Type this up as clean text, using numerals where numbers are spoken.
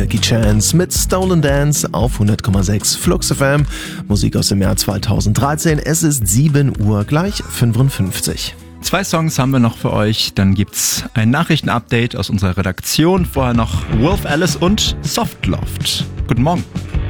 Becky Chance mit Stolen Dance auf 100,6 Flux FM. Musik aus dem Jahr 2013. Es ist 7 Uhr gleich 55. 2 Songs haben wir noch für euch. Dann gibt's ein Nachrichtenupdate aus unserer Redaktion. Vorher noch Wolf Alice und Softloft. Guten Morgen.